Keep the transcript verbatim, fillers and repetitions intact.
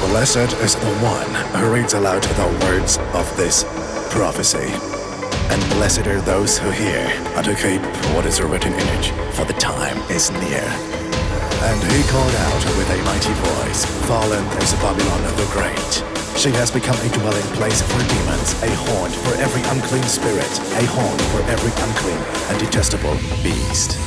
Blessed is the one who reads aloud the words of this prophecy. And blessed are those who hear and who keep what is written in it, for the time is near. And he called out with a mighty voice, fallen is Babylon the Great. She has become a dwelling place for demons, a haunt for every unclean spirit, a haunt for every unclean and detestable beast.